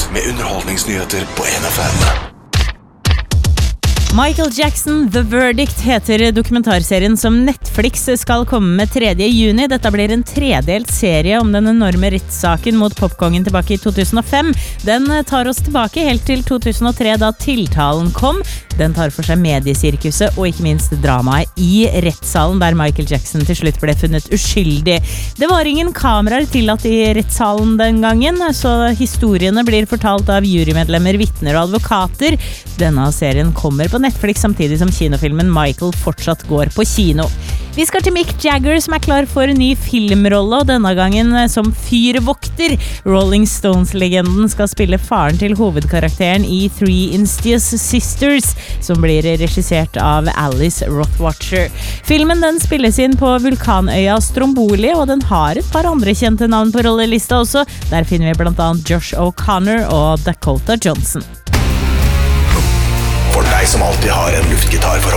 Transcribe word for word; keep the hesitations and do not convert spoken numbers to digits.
med underholdningsnyheter på N F M. Michael Jackson, The Verdict heter dokumentarserien som Netflix skal komme med tredje juni. Dette blir en tredelt serie om den enorme rettssaken mot popkongen tilbake i to tusen og fem. Den tar oss tilbake helt til to tusen og tre da tiltalen kom. Den tar for seg mediesirkuset og ikke minst dramaet i rettssalen der Michael Jackson til slutt ble funnet uskyldig. Det var ingen kameraer tillatt i rettssalen den gangen, så historiene blir fortalt av jurymedlemmer, vitner og advokater. Denne serien kommer på Netflix samtidig som kinofilmen Michael fortsatt går på kino. Vi skal til Mick Jagger som er klar for en ny filmrolle, og denne gangen som fyrvokter. Rolling Stones-legenden skal spille faren til hovedkarakteren i Three Instius Sisters, som blir regissert av Alice Rothwatcher. Filmen den spilles inn på vulkanøya Stromboli, og den har et par andre kjente navn på rollelista også. Der finner vi blant annet Josh O'Connor og Dakota Johnson. For deg som alltid har en luftgitar for